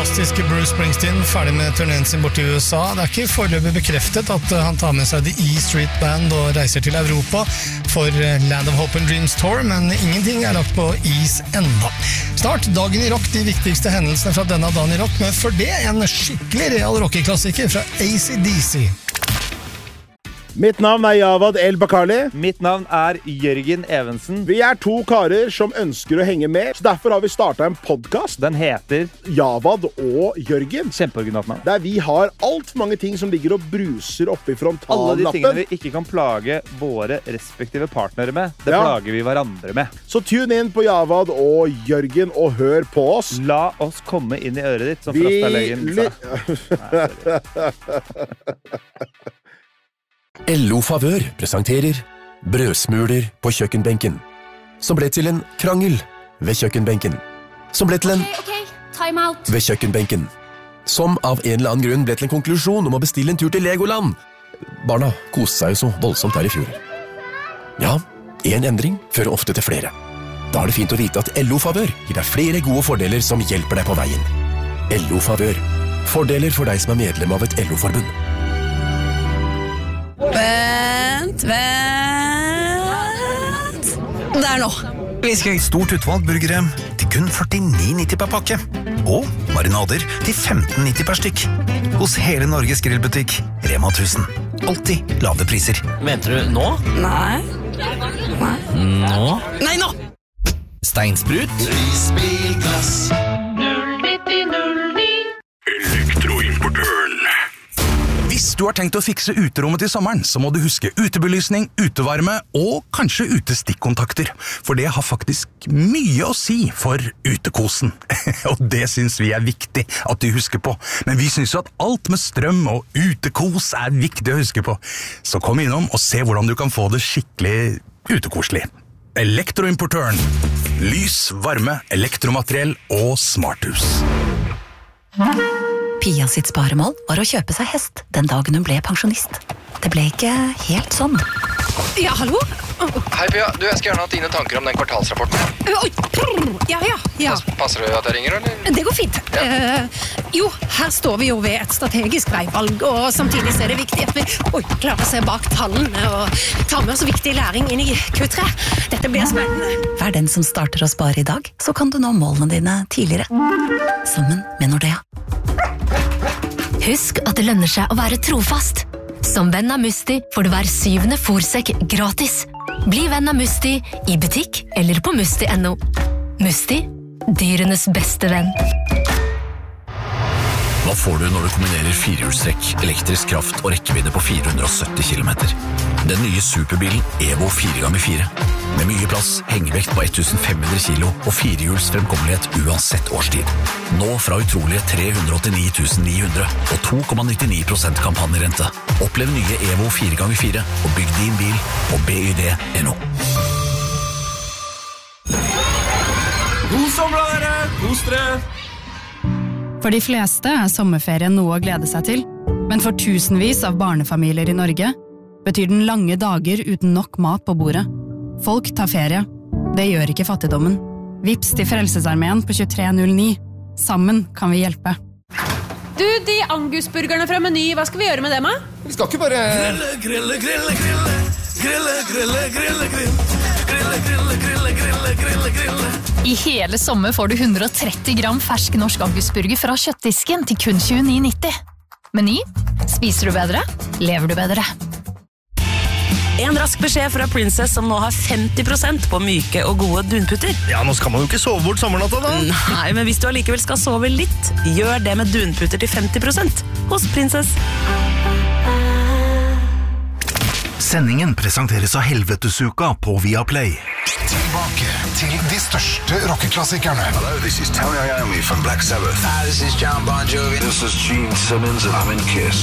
fantastiske Bruce Springsteen ferdig med turneen sin bort i USA. Det ikke foreløpig bekreftet at han tar med seg The E Street Band og reiser til Europa for Land of Hope and Dreams Tour, men ingenting lagt på is enda. Snart dagen i rock, de viktigste hendelsene fra denne dagen i rock, men for det en skikkelig real rockeklassiker fra AC/DC. Mitt navn Javad El Bakali. Mitt navn Jørgen Evensen. Vi to karer som ønsker å henge med, så derfor har vi startet en podcast. Den heter Javad og Jørgen. Kjempeoriginalt navn. Der vi har alt for mange ting som ligger og bruser oppe i frontallappen. Alle de tingene vi ikke kan plage våre respektive partnere med, det plager vi hverandre med. Så tune inn på Javad og Jørgen og hør på oss. La oss komme inn i øret ditt, som Frastalegen sa. LO Favør presenterer Brødsmuler på kjøkkenbenken, som ble til en krangel ved kjøkkenbenken, som ble til en time out ved kjøkkenbenken, som av en eller annen grunn ble til en konklusjon om å bestille en tur til Legoland. Barna koste seg jo så voldsomt her i fjor. Ja, en endring fører ofte til flere. Da det fint å vite at LO Favør gir deg flere gode fordeler som hjelper deg på veien. LO Favør. Fordeler for deg som medlem av et LO-forbund. Vent. Der nå. Stort utvalg burgere til kun 49,90 per pakke. Og marinader til 15,90 per stykk. Hos hele Norges grillbutikk, Rema 1000. Alltid lave priser. Mente du nå? Nei. Nå? Nei, nå! Steinsprut. Prisbilglass. 09009. Elektroimportøren. Hvis du har tenkt å fikse uterommet til sommeren, så må du huske utebelysning, utevarme og kanskje utestikkontakter. For det har faktisk mye å si for utekosen. Og det synes vi viktig at du husker på. Men vi synes jo at alt med strøm og utekos viktig å huske på. Så kom innom og se hvordan du kan få det skikkelig utekoselig. Elektroimportøren. Lys, varme, elektromateriell og smarthus. Pia sitt sparemål var å kjøpe seg hest den dagen hun ble pensjonist. Det ble ikke helt sånn. Ja, hallo? Hei Pia, jeg skal gjerne ha dine tanker om den kvartalsrapporten. Ja. Passer det at jeg ringer, eller? Det går fint. Jo, her står vi jo ved et strategisk veivalg, og samtidig er det viktig at vi klarer å se bak tallene og ta med oss viktig læring inn i Q3. Dette blir spennende. Vær den som starter å spare i dag, så kan du nå målene dine tidligere. Sammen med Nordea. Husk at det lønner seg å være trofast. Som venn av Musti får du hver 7. fôrsekk gratis. Bli venn av Musti i butikk eller på musti.no. Musti, dyrenes beste venn. Hva får du når du kombinerer firehjulstrekk, elektrisk kraft og rekkevidde på 470 km? Den nye superbilen Evo 4x4. Med mye plass, hengevekt på 1500 kilo og firehjuls fremkommelighet uansett årstid. Nå fra utrolige 389 900 og 2,99% kampanjerente. Opplev nye Evo 4x4 og bygg din bil på BYD.no. God sommer, dere! Kos dere! For de fleste sommerferien noe å glede seg til, men for tusenvis av barnefamilier i Norge betyr den lange dager uten nok mat på bordet. Folk tar ferie. Det gjør ikke fattigdommen. Vips til Frelsesarmeen på 2309. Sammen kan vi hjelpe. Du, de angusburgerne fra Meny, hva skal vi gjøre med dem, da? Vi skal ikke bare... Grille. I hele sommer får du 130 gram fersk norsk angusburger fra kjøttdisken til kun 29,90. Meny, spiser du bedre, lever du bedre. En rask beskjed fra Princess som nå har 50% på myke og gode dunputter. Ja, nå skal man jo ikke sove bort sommernatta da. Nei, men hvis du allikevel skal sove litt, gjør det med dunputter til 50% hos Princess. Sendingen presenteres av Helvetesuka på Viaplay. Tilbake til de største rockeklassikerne. Hello, this is Tony Iommi from Black Sabbath. This is John Bon Jovi. This is Gene Simmons and I'm in Kiss.